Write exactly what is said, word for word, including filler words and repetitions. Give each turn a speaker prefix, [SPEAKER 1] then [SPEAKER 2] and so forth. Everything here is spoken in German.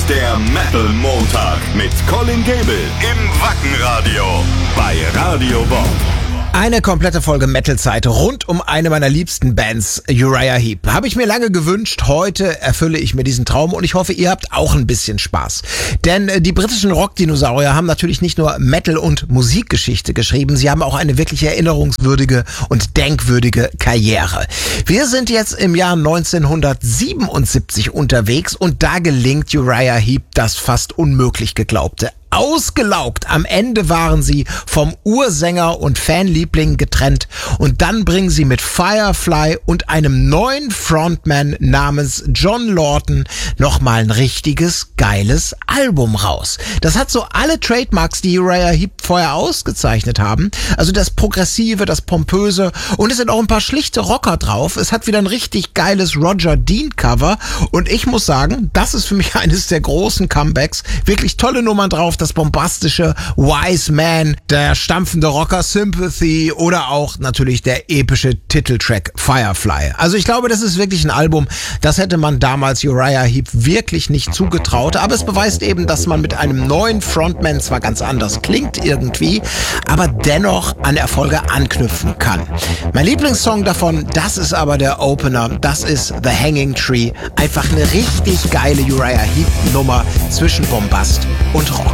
[SPEAKER 1] ist der Metal Montag mit Colin Gable im Wackenradio bei Radio Bob.
[SPEAKER 2] Eine komplette Folge Metal-Zeit rund um eine meiner liebsten Bands, Uriah Heep. Habe ich mir lange gewünscht. Heute erfülle ich mir diesen Traum und ich hoffe, ihr habt auch ein bisschen Spaß. Denn die britischen Rockdinosaurier haben natürlich nicht nur Metal- und Musikgeschichte geschrieben, sie haben auch eine wirklich erinnerungswürdige und denkwürdige Karriere. Wir sind jetzt im Jahr neunzehnhundertsiebenundsiebzig unterwegs und da gelingt Uriah Heep das fast unmöglich geglaubte. Ausgelaugt. Am Ende waren sie vom Ursänger und Fanliebling getrennt und dann bringen sie mit Firefly und einem neuen Frontman namens John Lawton nochmal ein richtiges, geiles Album raus. Das hat so alle Trademarks, die Uriah Heep vorher ausgezeichnet haben. Also das Progressive, das Pompöse und es sind auch ein paar schlichte Rocker drauf. Es hat wieder ein richtig geiles Roger Dean Cover und ich muss sagen, das ist für mich eines der großen Comebacks. Wirklich tolle Nummern drauf. Das bombastische Wise Man, der stampfende Rocker Sympathy oder auch natürlich der epische Titeltrack Firefly. Also ich glaube, das ist wirklich ein Album, das hätte man damals Uriah Heep wirklich nicht zugetraut, aber es beweist eben, dass man mit einem neuen Frontman zwar ganz anders klingt irgendwie, aber dennoch an Erfolge anknüpfen kann. Mein Lieblingssong davon, das ist aber der Opener, das ist The Hanging Tree. Einfach eine richtig geile Uriah Heep Nummer zwischen Bombast und Rock.